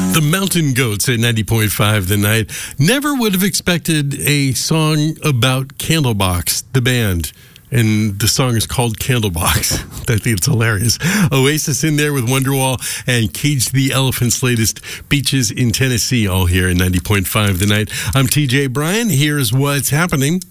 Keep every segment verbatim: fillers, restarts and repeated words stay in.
The Mountain Goats at ninety point five The Night. Never would have expected a song about Candlebox, the band. And the song is called Candlebox. I think it's hilarious. Oasis in there with Wonderwall and Cage the Elephant's latest Beaches in Tennessee, all here at ninety point five The Night. I'm T J Bryan. Here's what's happening.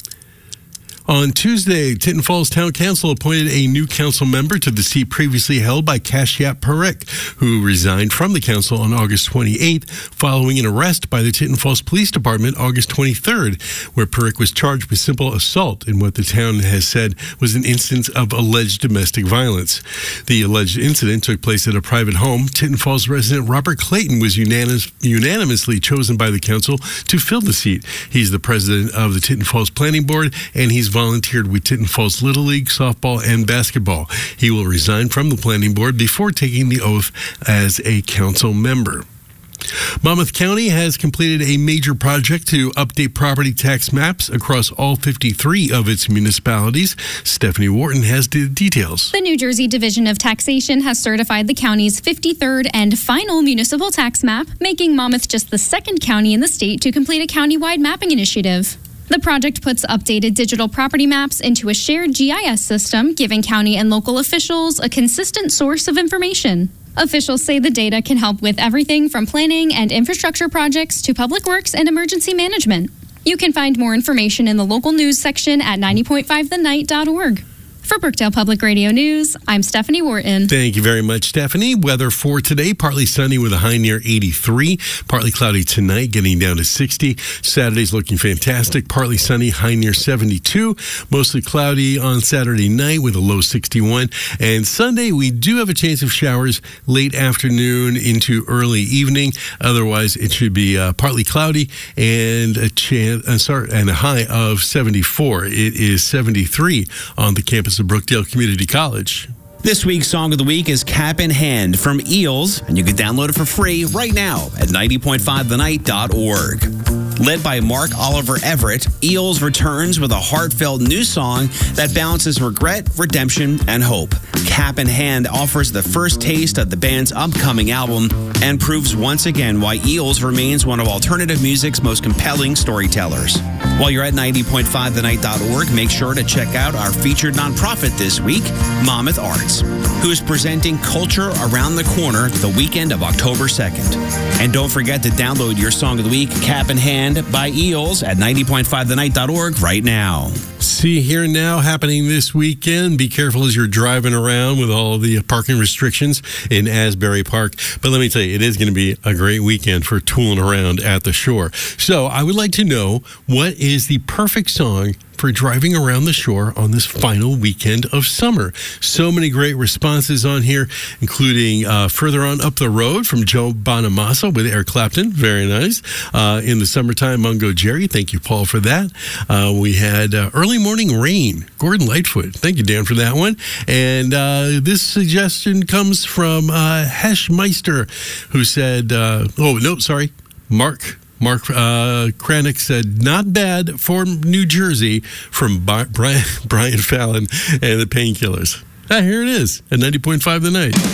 On Tuesday, Tinton Falls Town Council appointed a new council member to the seat previously held by Kashyap Parekh, who resigned from the council on August twenty-eighth following an arrest by the Tinton Falls Police Department August twenty-third, where Parekh was charged with simple assault in what the town has said was an instance of alleged domestic violence. The alleged incident took place at a private home. Tinton Falls resident Robert Clayton was unanimous, unanimously chosen by the council to fill the seat. He's the president of the Tinton Falls Planning Board, and he's volunteered with Tinton Falls Little League, softball, and basketball. He will resign from the planning board before taking the oath as a council member. Monmouth County has completed a major project to update property tax maps across all fifty-three of its municipalities. Stephanie Wharton has the details. The New Jersey Division of Taxation has certified the county's fifty-third and final municipal tax map, making Monmouth just the second county in the state to complete a countywide mapping initiative. The project puts updated digital property maps into a shared G I S system, giving county and local officials a consistent source of information. Officials say the data can help with everything from planning and infrastructure projects to public works and emergency management. You can find more information in the local news section at ninety point five the night dot org. For Brookdale Public Radio News, I'm Stephanie Wharton. Thank you very much, Stephanie. Weather for today, partly sunny with a high near eighty-three. Partly cloudy tonight, getting down to sixty. Saturday's looking fantastic. Partly sunny, high near seventy-two. Mostly cloudy on Saturday night with a low sixty-one. And Sunday, we do have a chance of showers late afternoon into early evening. Otherwise, it should be uh, partly cloudy and a chance, uh, sorry, and a high of seventy-four. It is seventy-three on the campus of Brookdale Community College. This week's Song of the Week is Cap in Hand from Eels, and you can download it for free right now at ninety point five the night dot org. Led by Mark Oliver Everett, Eels returns with a heartfelt new song that balances regret, redemption, and hope. Cap in Hand offers the first taste of the band's upcoming album and proves once again why Eels remains one of alternative music's most compelling storytellers. While you're at ninety point five the night dot org, make sure to check out our featured nonprofit this week, Monmouth Arts, who is presenting Culture Around the Corner the weekend of October second. And don't forget to download your Song of the Week, Cap in Hand, by Eels at ninety point five the night dot org right now. See Here Now happening this weekend. Be careful as you're driving around with all the parking restrictions in Asbury Park. But let me tell you, it is going to be a great weekend for tooling around at the shore. So I would like to know, what is the perfect song for driving around the shore on this final weekend of summer? So many great responses on here, including uh, Further On Up the Road from Joe Bonamassa with Eric Clapton. Very nice. Uh, in the Summertime, Mungo Jerry. Thank you, Paul, for that. Uh, we had uh, Early Morning Rain, Gordon Lightfoot. Thank you, Dan, for that one. And uh, this suggestion comes from uh, Hesh Meister, who said, uh, oh, no, sorry, Mark Mark uh, Kranick said, not bad for New Jersey, from Bar- Brian, Brian Fallon and the Painkillers. Ah, here it is at ninety point five The Night.